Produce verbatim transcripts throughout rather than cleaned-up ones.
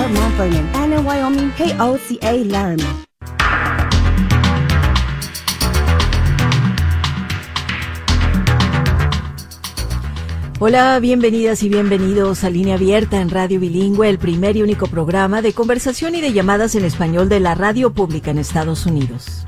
Mount Vernon, Anna, Wyoming, K O C A Laramie. Hola, bienvenidas y bienvenidos a Línea Abierta en Radio Bilingüe, el primer y único programa de conversación y de llamadas en español de la radio pública en Estados Unidos.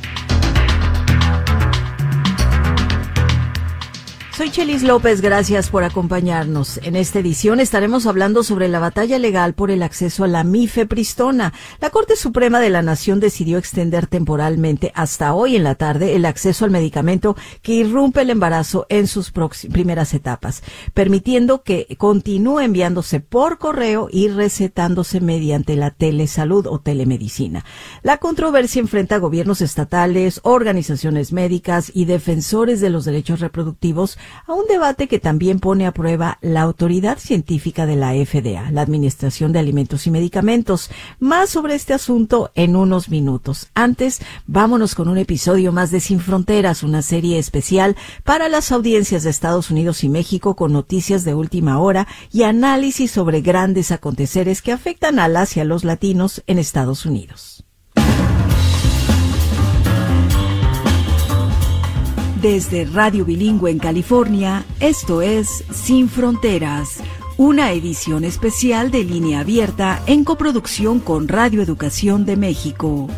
Soy Chelis López, gracias por acompañarnos. En esta edición estaremos hablando sobre la batalla legal por el acceso a la mifepristona. La Corte Suprema de la Nación decidió extender temporalmente hasta hoy en la tarde el acceso al medicamento que irrumpe el embarazo en sus primeras etapas, permitiendo que continúe enviándose por correo y recetándose mediante la telesalud o telemedicina. La controversia enfrenta a gobiernos estatales, organizaciones médicas y defensores de los derechos reproductivos a un debate que también pone a prueba la autoridad científica de la F D A, la Administración de Alimentos y Medicamentos. Más sobre este asunto en unos minutos. Antes, vámonos con un episodio más de Sin Fronteras, una serie especial para las audiencias de Estados Unidos y México con noticias de última hora y análisis sobre grandes aconteceres que afectan a las y a los latinos en Estados Unidos. Desde Radio Bilingüe en California, esto es Sin Fronteras, una edición especial de Línea Abierta en coproducción con Radio Educación de México.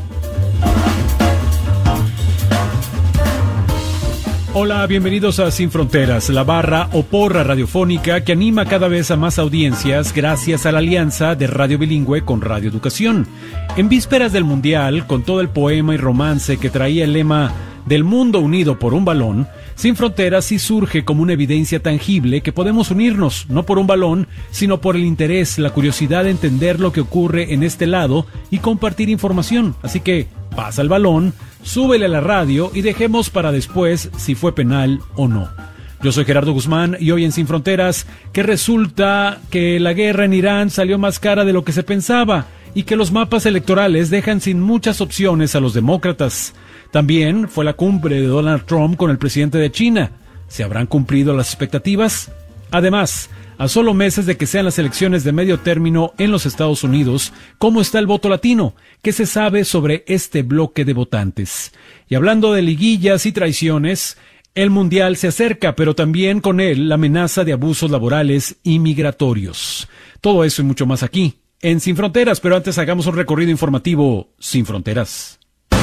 Hola, bienvenidos a Sin Fronteras, la barra o porra radiofónica que anima cada vez a más audiencias gracias a la alianza de Radio Bilingüe con Radio Educación. En vísperas del Mundial, con todo el poema y romance que traía el lema del mundo unido por un balón, Sin Fronteras sí surge como una evidencia tangible que podemos unirnos, no por un balón, sino por el interés, la curiosidad de entender lo que ocurre en este lado y compartir información. Así que pasa el balón, súbele a la radio y dejemos para después si fue penal o no. Yo soy Gerardo Guzmán y hoy en Sin Fronteras, que resulta que la guerra en Irán salió más cara de lo que se pensaba y que los mapas electorales dejan sin muchas opciones a los demócratas. También fue la cumbre de Donald Trump con el presidente de China. ¿Se habrán cumplido las expectativas? Además, a solo meses de que sean las elecciones de medio término en los Estados Unidos, ¿cómo está el voto latino? ¿Qué se sabe sobre este bloque de votantes? Y hablando de liguillas y traiciones, el Mundial se acerca, pero también con él la amenaza de abusos laborales y migratorios. Todo eso y mucho más aquí, en Sin Fronteras, pero antes hagamos un recorrido informativo Sin Fronteras.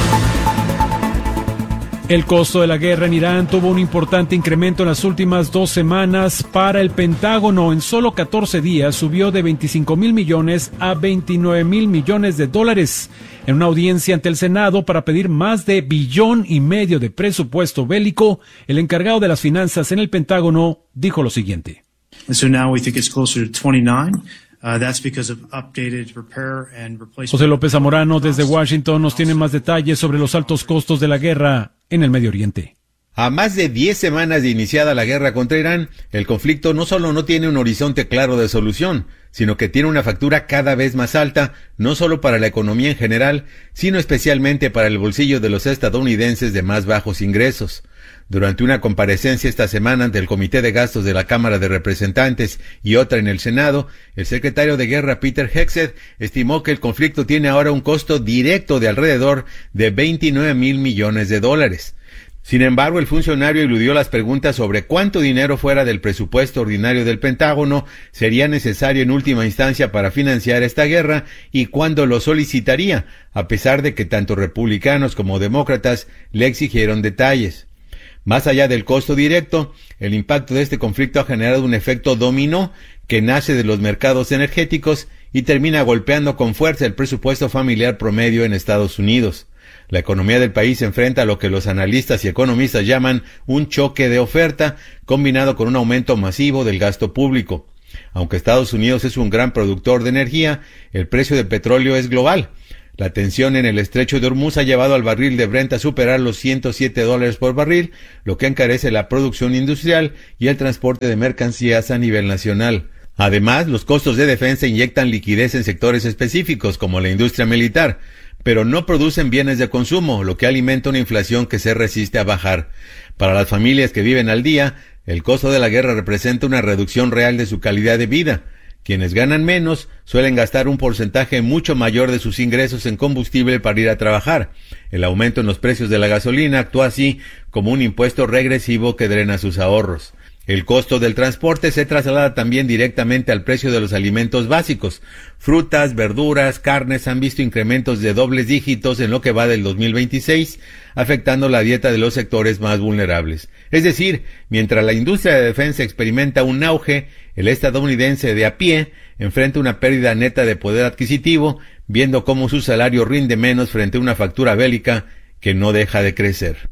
El costo de la guerra en Irán tuvo un importante incremento en las últimas dos semanas. Para el Pentágono, en solo catorce días subió de veinticinco mil millones a veintinueve mil millones de dólares. En una audiencia ante el Senado para pedir más de billón y medio de presupuesto bélico, el encargado de las finanzas en el Pentágono dijo lo siguiente. And so now we think it's closer to twenty-nine. Uh, that's because of updated repair and replacement. José López Zamorano desde Washington nos tiene más detalles sobre los altos costos de la guerra en el Medio Oriente. A más de diez semanas de iniciada la guerra contra Irán, el conflicto no solo no tiene un horizonte claro de solución, sino que tiene una factura cada vez más alta, no solo para la economía en general, sino especialmente para el bolsillo de los estadounidenses de más bajos ingresos. Durante una comparecencia esta semana ante el Comité de Gastos de la Cámara de Representantes y otra en el Senado, el secretario de Guerra Peter Hegseth estimó que el conflicto tiene ahora un costo directo de alrededor de veintinueve mil millones de dólares. Sin embargo, el funcionario eludió las preguntas sobre cuánto dinero fuera del presupuesto ordinario del Pentágono sería necesario en última instancia para financiar esta guerra y cuándo lo solicitaría, a pesar de que tanto republicanos como demócratas le exigieron detalles. Más allá del costo directo, el impacto de este conflicto ha generado un efecto dominó que nace de los mercados energéticos y termina golpeando con fuerza el presupuesto familiar promedio en Estados Unidos. La economía del país se enfrenta a lo que los analistas y economistas llaman un choque de oferta, combinado con un aumento masivo del gasto público. Aunque Estados Unidos es un gran productor de energía, el precio del petróleo es global. La tensión en el estrecho de Hormuz ha llevado al barril de Brent a superar los ciento siete dólares por barril, lo que encarece la producción industrial y el transporte de mercancías a nivel nacional. Además, los costos de defensa inyectan liquidez en sectores específicos, como la industria militar, pero no producen bienes de consumo, lo que alimenta una inflación que se resiste a bajar. Para las familias que viven al día, el costo de la guerra representa una reducción real de su calidad de vida. Quienes ganan menos suelen gastar un porcentaje mucho mayor de sus ingresos en combustible para ir a trabajar. El aumento en los precios de la gasolina actúa así como un impuesto regresivo que drena sus ahorros. El costo del transporte se traslada también directamente al precio de los alimentos básicos. Frutas, verduras, carnes han visto incrementos de dobles dígitos en lo que va del dos mil veintiséis, afectando la dieta de los sectores más vulnerables. Es decir, mientras la industria de defensa experimenta un auge, el estadounidense de a pie enfrenta una pérdida neta de poder adquisitivo, viendo cómo su salario rinde menos frente a una factura bélica que no deja de crecer.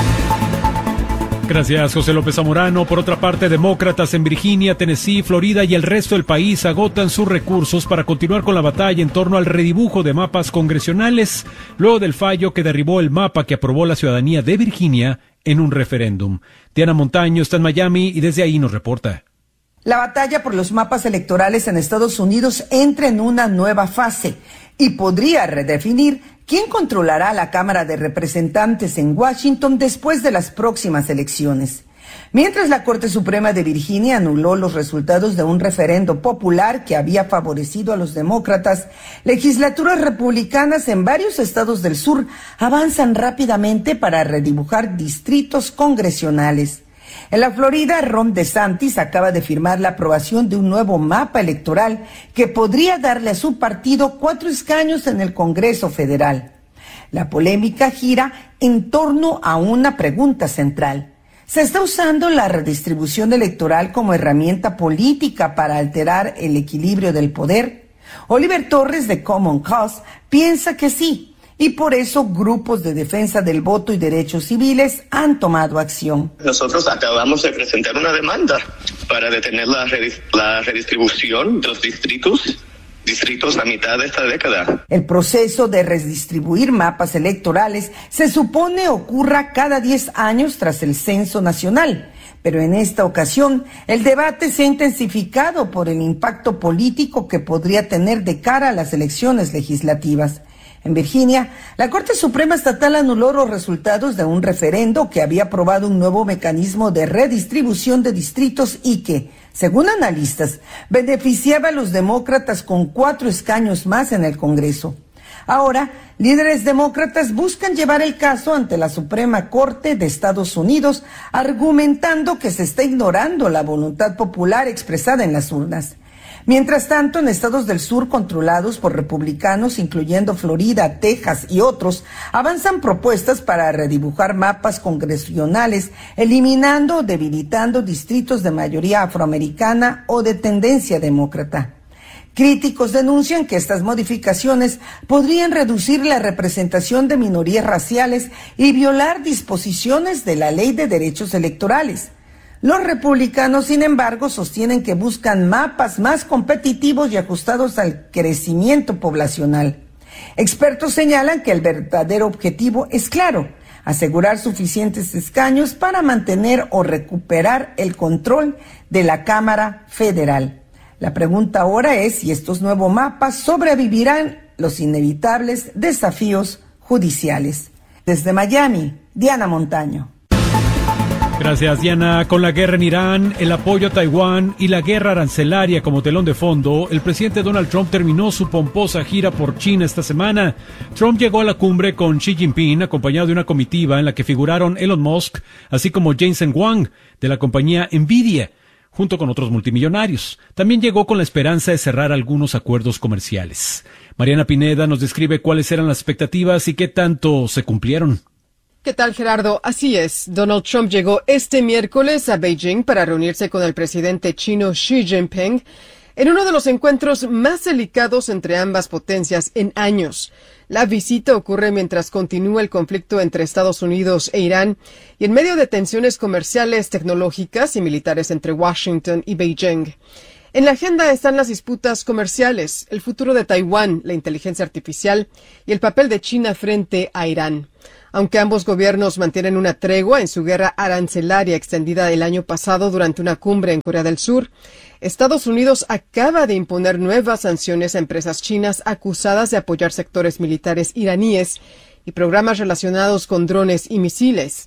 Gracias, José López Zamorano. Por otra parte, demócratas en Virginia, Tennessee, Florida y el resto del país agotan sus recursos para continuar con la batalla en torno al redibujo de mapas congresionales, luego del fallo que derribó el mapa que aprobó la ciudadanía de Virginia en un referéndum. Diana Montaño está en Miami y desde ahí nos reporta. La batalla por los mapas electorales en Estados Unidos entra en una nueva fase y podría redefinir quién controlará la Cámara de Representantes en Washington después de las próximas elecciones. Mientras la Corte Suprema de Virginia anuló los resultados de un referendo popular que había favorecido a los demócratas, legislaturas republicanas en varios estados del sur avanzan rápidamente para redibujar distritos congresionales. En la Florida, Ron DeSantis acaba de firmar la aprobación de un nuevo mapa electoral que podría darle a su partido cuatro escaños en el Congreso Federal. La polémica gira en torno a una pregunta central. ¿Se está usando la redistribución electoral como herramienta política para alterar el equilibrio del poder? Oliver Torres, de Common Cause, piensa que sí. Y por eso grupos de defensa del voto y derechos civiles han tomado acción. Nosotros acabamos de presentar una demanda para detener la, redis- la redistribución de los distritos, distritos a mitad de esta década. El proceso de redistribuir mapas electorales se supone ocurra cada diez años tras el censo nacional. Pero en esta ocasión, el debate se ha intensificado por el impacto político que podría tener de cara a las elecciones legislativas. En Virginia, la Corte Suprema Estatal anuló los resultados de un referendo que había aprobado un nuevo mecanismo de redistribución de distritos y que, según analistas, beneficiaba a los demócratas con cuatro escaños más en el Congreso. Ahora, líderes demócratas buscan llevar el caso ante la Suprema Corte de Estados Unidos, argumentando que se está ignorando la voluntad popular expresada en las urnas. Mientras tanto, en estados del sur controlados por republicanos, incluyendo Florida, Texas y otros, avanzan propuestas para redibujar mapas congresionales, eliminando o debilitando distritos de mayoría afroamericana o de tendencia demócrata. Críticos denuncian que estas modificaciones podrían reducir la representación de minorías raciales y violar disposiciones de la Ley de Derechos Electorales. Los republicanos, sin embargo, sostienen que buscan mapas más competitivos y ajustados al crecimiento poblacional. Expertos señalan que el verdadero objetivo es claro: asegurar suficientes escaños para mantener o recuperar el control de la Cámara Federal. La pregunta ahora es si estos nuevos mapas sobrevivirán los inevitables desafíos judiciales. Desde Miami, Diana Montaño. Gracias, Diana. Con la guerra en Irán, el apoyo a Taiwán y la guerra arancelaria como telón de fondo, el presidente Donald Trump terminó su pomposa gira por China esta semana. Trump llegó a la cumbre con Xi Jinping, acompañado de una comitiva en la que figuraron Elon Musk, así como Jensen Huang, de la compañía Nvidia, junto con otros multimillonarios. También llegó con la esperanza de cerrar algunos acuerdos comerciales. Mariana Pineda nos describe cuáles eran las expectativas y qué tanto se cumplieron. ¿Qué tal, Gerardo? Así es. Donald Trump llegó este miércoles a Beijing para reunirse con el presidente chino Xi Jinping en uno de los encuentros más delicados entre ambas potencias en años. La visita ocurre mientras continúa el conflicto entre Estados Unidos e Irán y en medio de tensiones comerciales, tecnológicas y militares entre Washington y Beijing. En la agenda están las disputas comerciales, el futuro de Taiwán, la inteligencia artificial y el papel de China frente a Irán. Aunque ambos gobiernos mantienen una tregua en su guerra arancelaria extendida el año pasado durante una cumbre en Corea del Sur, Estados Unidos acaba de imponer nuevas sanciones a empresas chinas acusadas de apoyar sectores militares iraníes y programas relacionados con drones y misiles.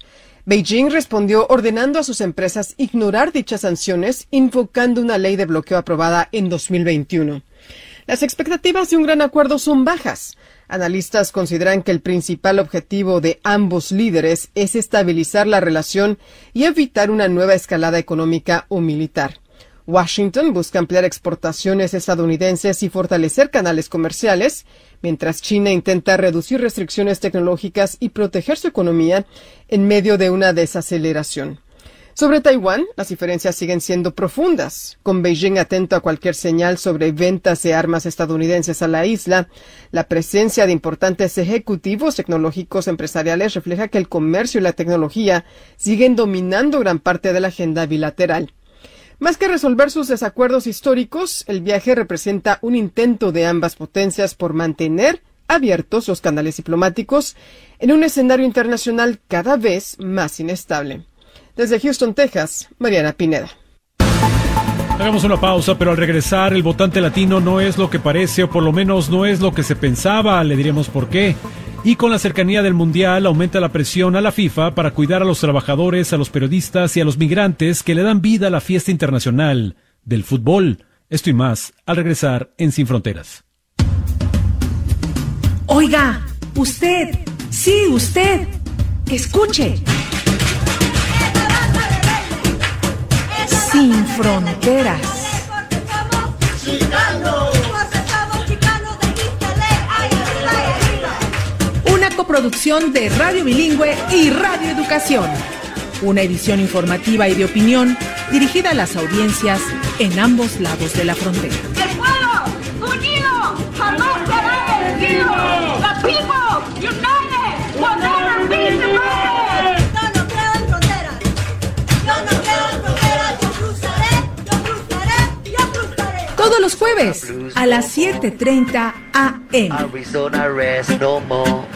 Beijing respondió ordenando a sus empresas ignorar dichas sanciones, invocando una ley de bloqueo aprobada en dos mil veintiuno. Las expectativas de un gran acuerdo son bajas. Analistas consideran que el principal objetivo de ambos líderes es estabilizar la relación y evitar una nueva escalada económica o militar. Washington busca ampliar exportaciones estadounidenses y fortalecer canales comerciales, mientras China intenta reducir restricciones tecnológicas y proteger su economía en medio de una desaceleración. Sobre Taiwán, las diferencias siguen siendo profundas, con Beijing atento a cualquier señal sobre ventas de armas estadounidenses a la isla. La presencia de importantes ejecutivos tecnológicos empresariales refleja que el comercio y la tecnología siguen dominando gran parte de la agenda bilateral. Más que resolver sus desacuerdos históricos, el viaje representa un intento de ambas potencias por mantener abiertos los canales diplomáticos en un escenario internacional cada vez más inestable. Desde Houston, Texas, Mariana Pineda. Hagamos una pausa, pero al regresar, el votante latino no es lo que parece, o por lo menos no es lo que se pensaba, le diremos por qué. Y con la cercanía del Mundial aumenta la presión a la FIFA para cuidar a los trabajadores, a los periodistas y a los migrantes que le dan vida a la fiesta internacional del fútbol. Esto y más al regresar en Sin Fronteras. Oiga, usted, sí, usted, escuche. Sin Fronteras. Una coproducción de Radio Bilingüe y Radio Educación. Una edición informativa y de opinión dirigida a las audiencias en ambos lados de la frontera. ¡El pueblo unido jamás será vencido! ¡The people united will never be divided! Yo no creo en fronteras. Yo no creo en fronteras. Yo cruzaré, yo cruzaré, yo cruzaré. Todos los jueves a las siete treinta a eme. Arizona rest no more.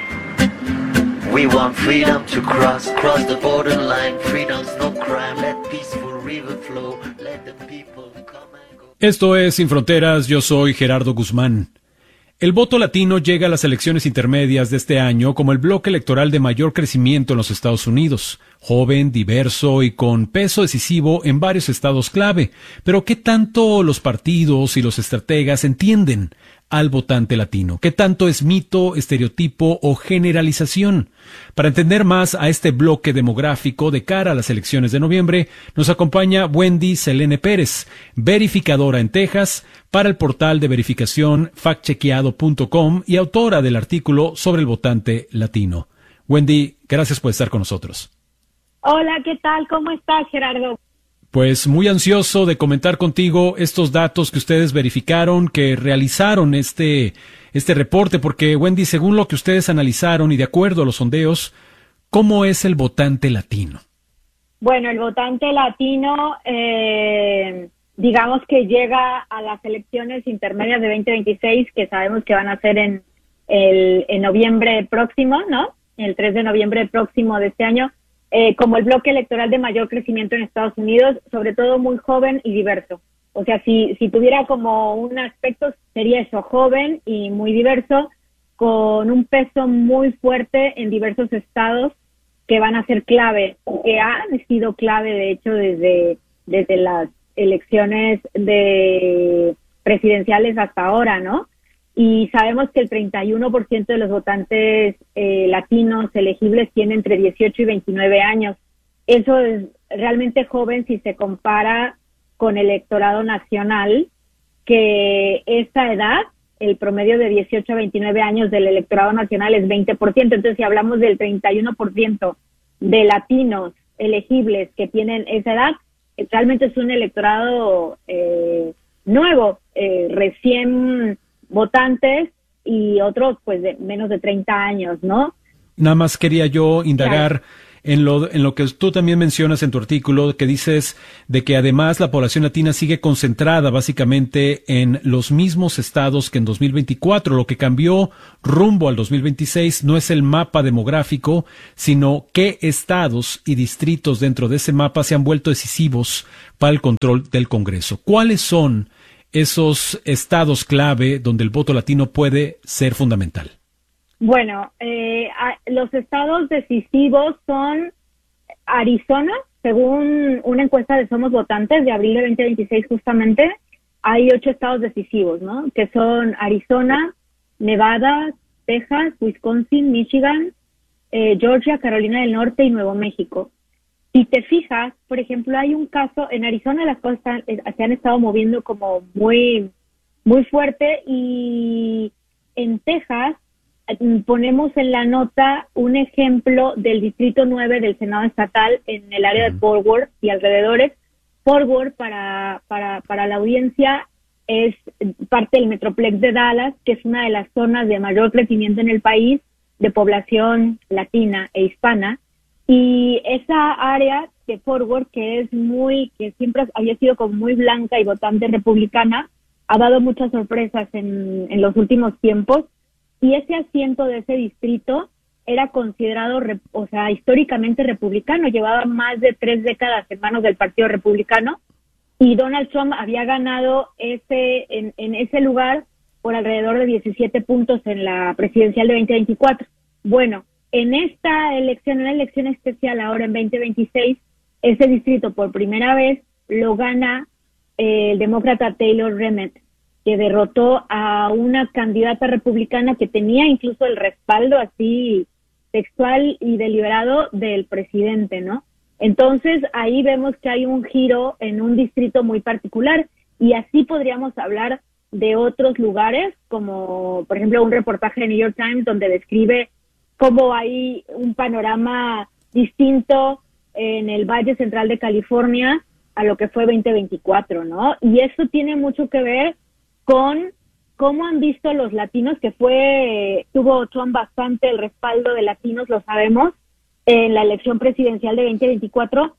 We want freedom to cross, cross the borderline. Freedom's no crime. Let peaceful river flow. Let the people come and go. Esto es Sin Fronteras, yo soy Gerardo Guzmán. El voto latino llega a las elecciones intermedias de este año como el bloque electoral de mayor crecimiento en los Estados Unidos. Joven, diverso y con peso decisivo en varios estados clave. Pero ¿qué tanto los partidos y los estrategas entienden al votante latino? ¿Qué tanto es mito, estereotipo o generalización? Para entender más a este bloque demográfico de cara a las elecciones de noviembre, nos acompaña Wendy Selene Pérez, verificadora en Texas para el portal de verificación fact chequeado punto com y autora del artículo sobre el votante latino. Wendy, gracias por estar con nosotros. Hola, ¿qué tal? ¿Cómo estás, Gerardo? Pues muy ansioso de comentar contigo estos datos que ustedes verificaron, que realizaron este, este reporte, porque Wendy, según lo que ustedes analizaron y de acuerdo a los sondeos, ¿cómo es el votante latino? Bueno, el votante latino, eh, digamos que llega a las elecciones intermedias de veinte veintiséis, que sabemos que van a ser en, el, en noviembre próximo, ¿no? El tres de noviembre próximo de este año. Eh, como el bloque electoral de mayor crecimiento en Estados Unidos, sobre todo muy joven y diverso. O sea, si, si tuviera como un aspecto, sería eso, joven y muy diverso, con un peso muy fuerte en diversos estados que van a ser clave, que han sido clave, de hecho, desde, desde las elecciones de presidenciales hasta ahora, ¿no? Y sabemos que el treinta y uno por ciento de los votantes eh, latinos elegibles tienen entre dieciocho y veintinueve años. Eso es realmente joven si se compara con el electorado nacional, que esta edad, el promedio de dieciocho a veintinueve años del electorado nacional es veinte por ciento. Entonces, si hablamos del treinta y uno por ciento de latinos elegibles que tienen esa edad, realmente es un electorado eh, nuevo, eh, recién votantes y otros pues de menos de treinta años, ¿no? Nada más quería yo indagar claro. en lo en lo que tú también mencionas en tu artículo, que dices de que además la población latina sigue concentrada básicamente en los mismos estados que en dos mil veinticuatro. Lo que cambió rumbo al dos mil veintiséis no es el mapa demográfico, sino qué estados y distritos dentro de ese mapa se han vuelto decisivos para el control del Congreso. ¿Cuáles son esos estados clave donde el voto latino puede ser fundamental? Bueno, eh, a, los estados decisivos son Arizona, según una encuesta de Somos Votantes de abril de veinte veintiséis justamente, hay ocho estados decisivos, ¿no? Que son Arizona, Nevada, Texas, Wisconsin, Michigan, eh, Georgia, Carolina del Norte y Nuevo México. Si te fijas, por ejemplo, hay un caso, en Arizona las cosas están, eh, se han estado moviendo como muy, muy fuerte, y en Texas eh, ponemos en la nota un ejemplo del Distrito nueve del Senado Estatal en el área de Fort Worth y alrededores. Fort Worth, para, para, para la audiencia, es parte del Metroplex de Dallas, que es una de las zonas de mayor crecimiento en el país, de población latina e hispana. Y esa área de Fort Worth, que es muy, que siempre había sido como muy blanca y votante republicana, ha dado muchas sorpresas en, en los últimos tiempos. Y ese asiento de ese distrito era considerado, o sea, históricamente republicano, llevaba más de tres décadas en manos del Partido Republicano, y Donald Trump había ganado ese en, en ese lugar por alrededor de diecisiete puntos en la presidencial de veinte veinticuatro. Bueno, en esta elección, en la elección especial ahora en veinte veintiséis, ese distrito por primera vez lo gana eh, el demócrata Taylor Remed, que derrotó a una candidata republicana que tenía incluso el respaldo así textual y deliberado del presidente, ¿no? Entonces ahí vemos que hay un giro en un distrito muy particular, y así podríamos hablar de otros lugares, como por ejemplo un reportaje de New York Times donde describe cómo hay un panorama distinto en el Valle Central de California a lo que fue veinte veinticuatro, ¿no? Y eso tiene mucho que ver con cómo han visto los latinos, que fue, tuvo Trump bastante el respaldo de latinos, lo sabemos, en la elección presidencial de veinte veinticuatro,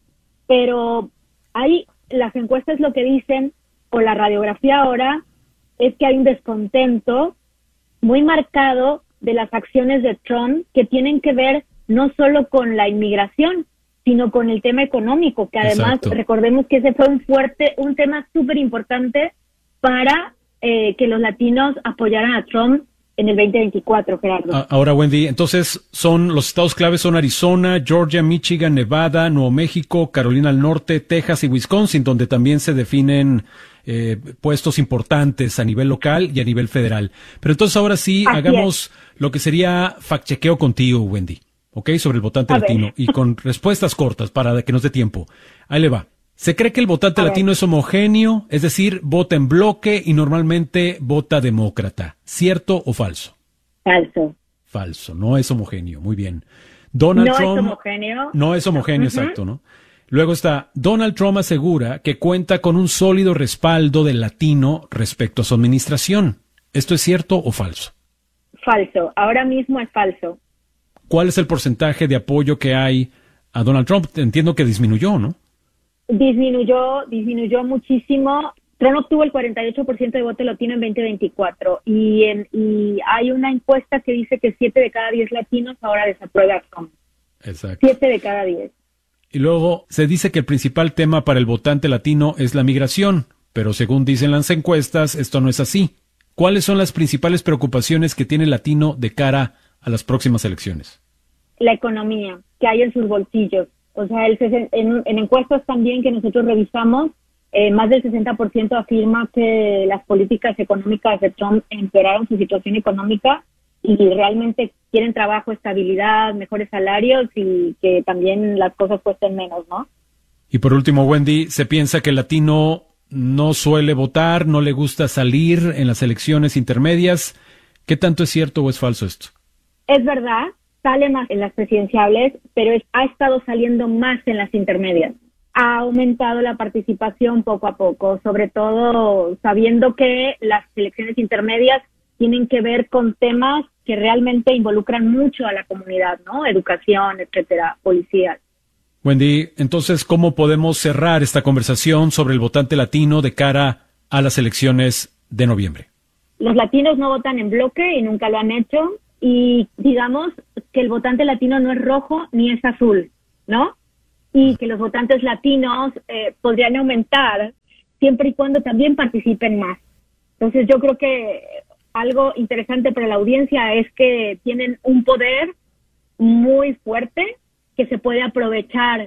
pero ahí las encuestas lo que dicen, o la radiografía ahora, es que hay un descontento muy marcado de las acciones de Trump, que tienen que ver no solo con la inmigración, sino con el tema económico, que además Exacto. Recordemos que ese fue un fuerte, un tema súper importante para eh, que los latinos apoyaran a Trump en el veinte veinticuatro, Gerardo. Ah, ahora, Wendy, entonces son los estados claves son Arizona, Georgia, Michigan, Nevada, Nuevo México, Carolina del Norte, Texas y Wisconsin, donde también se definen eh, puestos importantes a nivel local y a nivel federal. Pero entonces ahora sí, Así hagamos es. lo que sería fact-chequeo contigo, Wendy, ¿ok? Sobre el votante A latino, ver. y con respuestas cortas para que nos dé tiempo. Ahí le va. Se cree que el votante A latino ver. es homogéneo, es decir, vota en bloque y normalmente vota demócrata. ¿Cierto o falso? Falso. Falso, no es homogéneo. Muy bien. Donald No es Trump homogéneo. no es homogéneo, Ujú. exacto, ¿no? Luego está, Donald Trump asegura que cuenta con un sólido respaldo del latino respecto a su administración. ¿Esto es cierto o falso? Falso. Ahora mismo es falso. ¿Cuál es el porcentaje de apoyo que hay a Donald Trump? Entiendo que disminuyó, ¿no? Disminuyó, disminuyó muchísimo. Trump obtuvo el cuarenta y ocho por ciento de voto latino en veinte veinticuatro, y, en, y hay una encuesta que dice que siete de cada diez latinos ahora desaprueba a Trump. Exacto. siete de cada diez. Y luego se dice que el principal tema para el votante latino es la migración, pero según dicen las encuestas, esto no es así. ¿Cuáles son las principales preocupaciones que tiene el latino de cara a las próximas elecciones? La economía que hay en sus bolsillos. O sea, el, sesen- en, en encuestas también que nosotros revisamos, eh, más del sesenta por ciento afirma que las políticas económicas de Trump empeoraron su situación económica, y realmente quieren trabajo, estabilidad, mejores salarios, y que también las cosas cuesten menos, ¿no? Y por último, Wendy, se piensa que el latino no suele votar, no le gusta salir en las elecciones intermedias. ¿Qué tanto es cierto o es falso esto? Es verdad, sale más en las presidenciales, pero es- ha estado saliendo más en las intermedias. Ha aumentado la participación poco a poco, sobre todo sabiendo que las elecciones intermedias tienen que ver con temas que realmente involucran mucho a la comunidad, ¿no? Educación, etcétera, policía. Wendy, entonces, ¿cómo podemos cerrar esta conversación sobre el votante latino de cara a las elecciones de noviembre? Los latinos no votan en bloque y nunca lo han hecho, y digamos que el votante latino no es rojo ni es azul, ¿no? Y que los votantes latinos eh, podrían aumentar siempre y cuando también participen más. Entonces yo creo que algo interesante para la audiencia es que tienen un poder muy fuerte que se puede aprovechar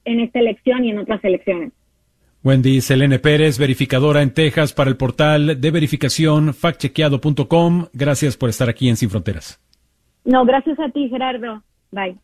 en esta elección y en otras elecciones. Wendy Selene Pérez, verificadora en Texas para el portal de verificación fact chequeado punto com. Gracias por estar aquí en Sin Fronteras. No, gracias a ti, Gerardo. Bye.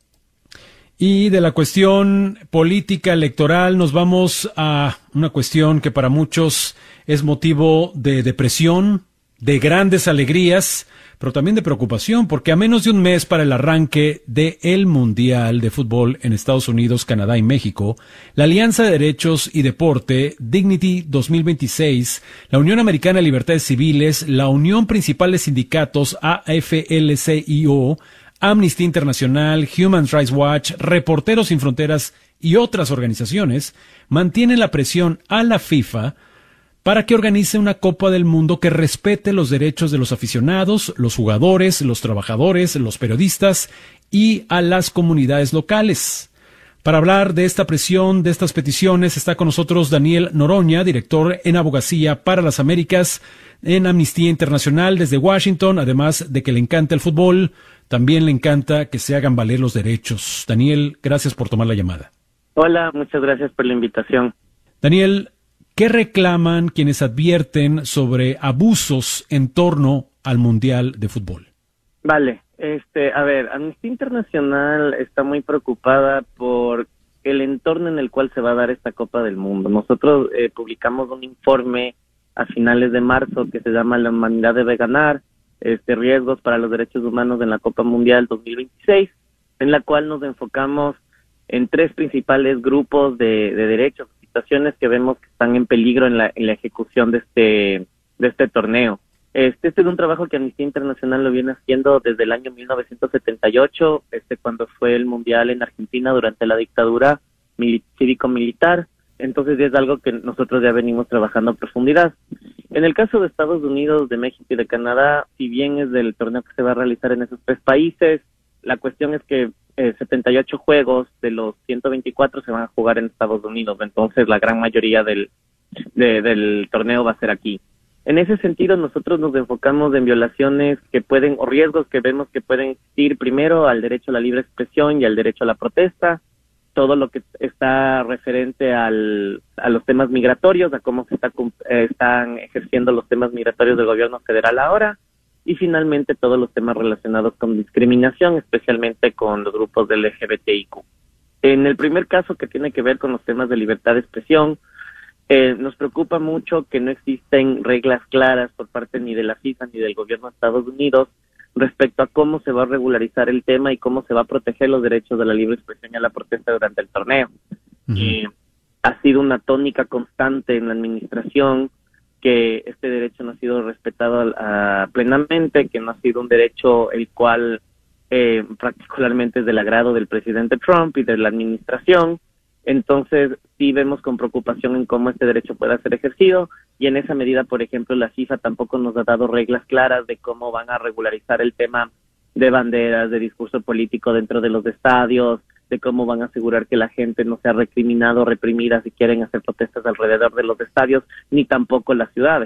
Y de la cuestión política electoral nos vamos a una cuestión que para muchos es motivo de depresión, de grandes alegrías, pero también de preocupación, porque a menos de un mes para el arranque del Mundial de Fútbol en Estados Unidos, Canadá y México, la Alianza de Derechos y Deporte, Dignity dos mil veintiséis, la Unión Americana de Libertades Civiles, la Unión Principal de Sindicatos A F L C I O, Amnistía Internacional, Human Rights Watch, Reporteros Sin Fronteras y otras organizaciones mantienen la presión a la FIFA para que organice una Copa del Mundo que respete los derechos de los aficionados, los jugadores, los trabajadores, los periodistas y a las comunidades locales. Para hablar de esta presión, de estas peticiones, está con nosotros Daniel Noroña, director en Abogacía para las Américas en Amnistía Internacional desde Washington. Además de que le encanta el fútbol, también le encanta que se hagan valer los derechos. Daniel, gracias por tomar la llamada. Hola, muchas gracias por la invitación. Daniel, ¿qué reclaman quienes advierten sobre abusos en torno al Mundial de Fútbol? Vale, este, a ver, Amnistía Internacional está muy preocupada por el entorno en el cual se va a dar esta Copa del Mundo. Nosotros eh, publicamos un informe a finales de marzo que se llama La humanidad debe ganar, este, riesgos para los derechos humanos en la Copa Mundial dos mil veintiséis, en la cual nos enfocamos en tres principales grupos de, de derechos, situaciones que vemos que están en peligro en la, en la ejecución de este, de este torneo. Este, este es un trabajo que Amnistía Internacional lo viene haciendo desde el año mil novecientos setenta y ocho, este, cuando fue el Mundial en Argentina durante la dictadura mili- cívico-militar. Entonces es algo que nosotros ya venimos trabajando a profundidad. En el caso de Estados Unidos, de México y de Canadá, si bien es del torneo que se va a realizar en esos tres países, la cuestión es que eh, setenta y ocho juegos de los ciento veinticuatro se van a jugar en Estados Unidos, entonces la gran mayoría del, de, del torneo va a ser aquí. En ese sentido, nosotros nos enfocamos en violaciones que pueden, o riesgos que vemos que pueden existir, primero al derecho a la libre expresión y al derecho a la protesta, todo lo que está referente al, a los temas migratorios, a cómo se está, eh, están ejerciendo los temas migratorios del gobierno federal ahora, y finalmente todos los temas relacionados con discriminación, especialmente con los grupos del L G B T I Q. En el primer caso, que tiene que ver con los temas de libertad de expresión, eh, nos preocupa mucho que no existen reglas claras por parte ni de la FIFA ni del gobierno de Estados Unidos respecto a cómo se va a regularizar el tema y cómo se va a proteger los derechos de la libre expresión y a la protesta durante el torneo. Uh-huh. Eh, ha sido una tónica constante en la administración que este derecho no ha sido respetado uh, plenamente, que no ha sido un derecho el cual eh, particularmente es del agrado del presidente Trump y de la administración. Entonces sí vemos con preocupación en cómo este derecho pueda ser ejercido, y en esa medida, por ejemplo, la FIFA tampoco nos ha dado reglas claras de cómo van a regularizar el tema de banderas, de discurso político dentro de los estadios, de cómo van a asegurar que la gente no sea recriminada o reprimida si quieren hacer protestas alrededor de los estadios, ni tampoco las ciudades.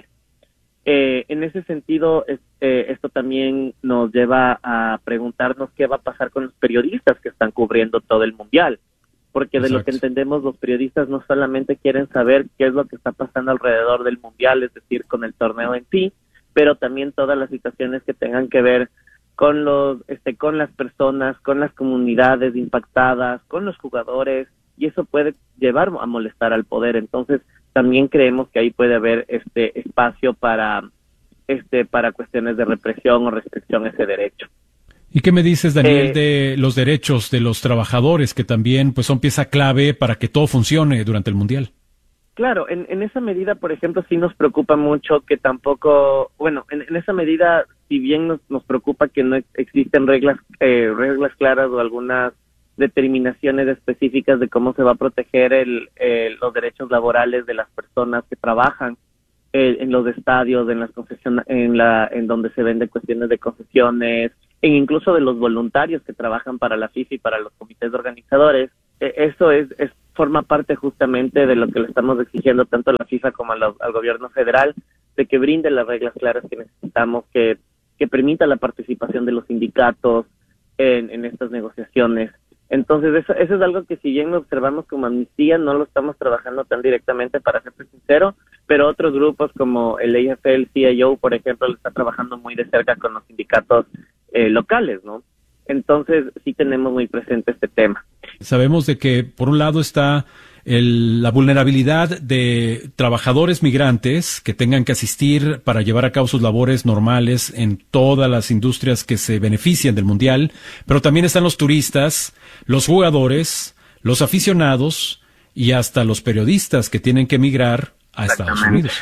Eh, en ese sentido, es, eh, esto también nos lleva a preguntarnos qué va a pasar con los periodistas que están cubriendo todo el Mundial. Porque de Exacto. Lo que entendemos, los periodistas no solamente quieren saber qué es lo que está pasando alrededor del Mundial, es decir, con el torneo en sí, pero también todas las situaciones que tengan que ver con los, este, con las personas, con las comunidades impactadas, con los jugadores, y eso puede llevar a molestar al poder. Entonces, también creemos que ahí puede haber este espacio para, este, para cuestiones de represión o restricción a ese derecho. ¿Y qué me dices, Daniel, eh, de los derechos de los trabajadores, que también pues son pieza clave para que todo funcione durante el Mundial? Claro, en, en esa medida, por ejemplo, sí nos preocupa mucho que tampoco, bueno, en, en esa medida, si bien nos, nos preocupa que no existen reglas, eh, reglas claras o algunas determinaciones específicas de cómo se va a proteger el, eh, los derechos laborales de las personas que trabajan eh, en los estadios, en las concesiones, en la, en donde se venden cuestiones de concesiones, e incluso de los voluntarios que trabajan para la FIFA y para los comités organizadores. Eh, eso es, es forma parte justamente de lo que le estamos exigiendo tanto a la FIFA como a la, al gobierno federal, de que brinde las reglas claras que necesitamos, que, que permita la participación de los sindicatos en, en estas negociaciones, Entonces, eso, eso es algo que si bien lo observamos como Amnistía, no lo estamos trabajando tan directamente, para ser sincero, pero otros grupos como el A F L C I O, por ejemplo, lo está trabajando muy de cerca con los sindicatos eh, locales, ¿no? Entonces, sí tenemos muy presente este tema. Sabemos de que, por un lado, está el, la vulnerabilidad de trabajadores migrantes que tengan que asistir para llevar a cabo sus labores normales en todas las industrias que se benefician del Mundial, pero también están los turistas, los jugadores, los aficionados y hasta los periodistas que tienen que emigrar a Estados Unidos.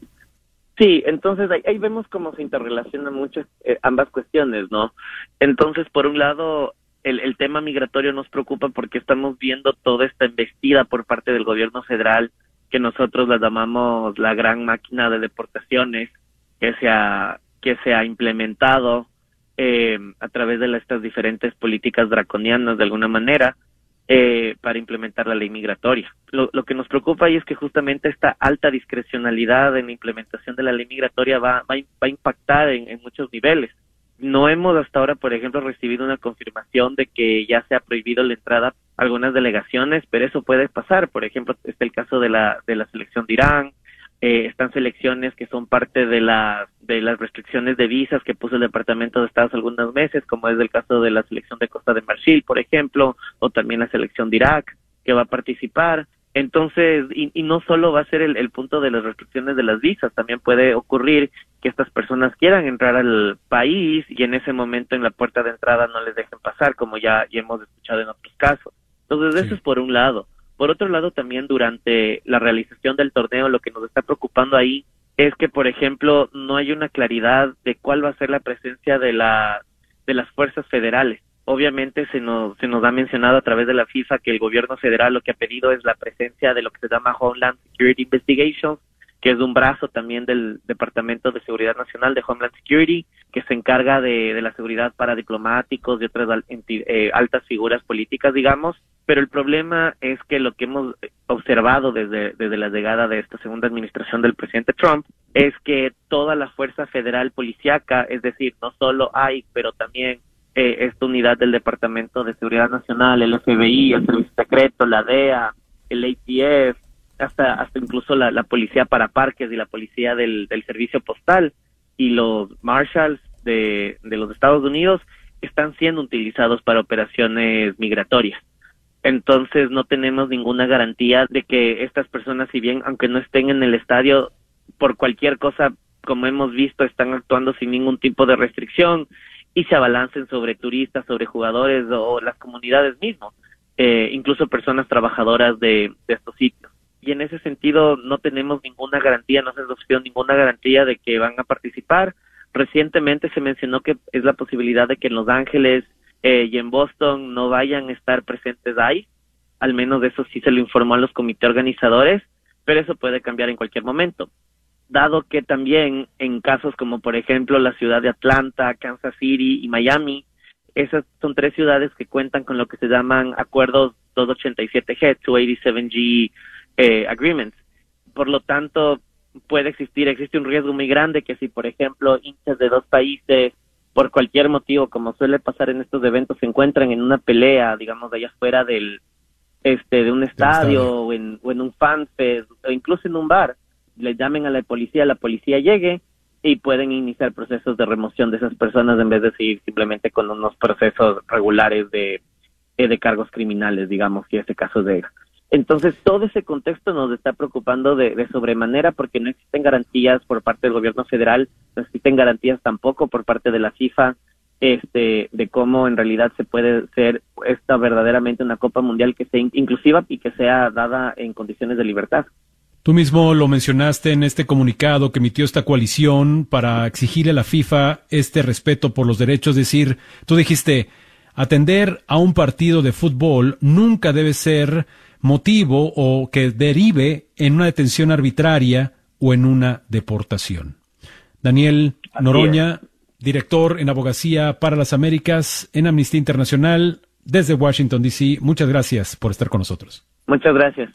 Sí, entonces ahí, ahí vemos cómo se interrelacionan mucho eh, ambas cuestiones, ¿no? Entonces, por un lado, el, el tema migratorio nos preocupa porque estamos viendo toda esta embestida por parte del gobierno federal, que nosotros la llamamos la gran máquina de deportaciones, que se ha, que se ha implementado eh, a través de la, estas diferentes políticas draconianas de alguna manera, Eh, para implementar la ley migratoria. Lo, lo que nos preocupa ahí es que justamente esta alta discrecionalidad en la implementación de la ley migratoria va, va, va a impactar en, en muchos niveles. No hemos hasta ahora, por ejemplo, recibido una confirmación de que ya se ha prohibido la entrada a algunas delegaciones, pero eso puede pasar. Por ejemplo, está el caso de la, de la selección de Irán, eh, están selecciones que son parte de, la, de las restricciones de visas que puso el Departamento de Estado hace algunos meses, como es el caso de la selección de Costa de Marfil, por ejemplo, o también la selección de Irak, que va a participar. Entonces, y, y no solo va a ser el, el punto de las restricciones de las visas, también puede ocurrir que estas personas quieran entrar al país y en ese momento en la puerta de entrada no les dejen pasar, como ya, ya hemos escuchado en otros casos. Entonces, eso es por un lado. Por otro lado, también durante la realización del torneo, lo que nos está preocupando ahí es que, por ejemplo, no hay una claridad de cuál va a ser la presencia de la de las fuerzas federales. Obviamente se nos se nos ha mencionado a través de la FIFA que el gobierno federal lo que ha pedido es la presencia de lo que se llama Homeland Security Investigations, que es un brazo también del Departamento de Seguridad Nacional de Homeland Security, que se encarga de, de la seguridad para diplomáticos y otras eh, altas figuras políticas, digamos. Pero el problema es que lo que hemos observado desde, desde la llegada de esta segunda administración del presidente Trump es que toda la fuerza federal policíaca, es decir, no solo I C E, pero también eh, esta unidad del Departamento de Seguridad Nacional, el F B I, el Servicio Secreto, la D E A, el A T F, hasta hasta incluso la, la policía para parques y la policía del, del servicio postal y los marshals de, de los Estados Unidos están siendo utilizados para operaciones migratorias. Entonces no tenemos ninguna garantía de que estas personas, si bien aunque no estén en el estadio, por cualquier cosa, como hemos visto, están actuando sin ningún tipo de restricción y se abalancen sobre turistas, sobre jugadores o las comunidades mismas, eh, incluso personas trabajadoras de, de estos sitios. Y en ese sentido no tenemos ninguna garantía, no se nos ofreció ninguna garantía de que van a participar. Recientemente se mencionó que es la posibilidad de que en Los Ángeles eh, y en Boston no vayan a estar presentes ahí, al menos eso sí se lo informó a los comités organizadores, pero eso puede cambiar en cualquier momento. Dado que también en casos como por ejemplo la ciudad de Atlanta, Kansas City y Miami, esas son tres ciudades que cuentan con lo que se llaman acuerdos doscientos ochenta y siete G, doscientos ochenta y siete G eh, agreements. Por lo tanto, puede existir, existe un riesgo muy grande que si por ejemplo hinchas de dos países por cualquier motivo, como suele pasar en estos eventos, se encuentran en una pelea, digamos, allá afuera del este de un estadio, estadio. O, en, o en un fanfest, o incluso en un bar, le llamen a la policía, la policía llegue y pueden iniciar procesos de remoción de esas personas en vez de seguir simplemente con unos procesos regulares de, de cargos criminales, digamos, si ese caso de... Entonces, todo ese contexto nos está preocupando de, de sobremanera porque no existen garantías por parte del gobierno federal, no existen garantías tampoco por parte de la FIFA este, de cómo en realidad se puede ser esta verdaderamente una Copa Mundial que sea inclusiva y que sea dada en condiciones de libertad. Tú mismo lo mencionaste en este comunicado que emitió esta coalición para exigirle a la FIFA este respeto por los derechos, es decir, tú dijiste, atender a un partido de fútbol nunca debe ser motivo o que derive en una detención arbitraria o en una deportación. Daniel Noroña, director en Abogacía para las Américas en Amnistía Internacional desde Washington, D C Muchas gracias por estar con nosotros. Muchas gracias.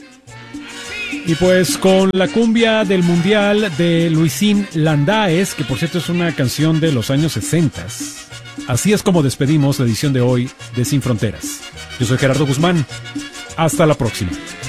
Y pues con la cumbia del Mundial de Luisín Landaes, que por cierto es una canción de los años sesenta, Así es como despedimos la edición de hoy de Sin Fronteras. Yo soy Gerardo Guzmán. Hasta la próxima.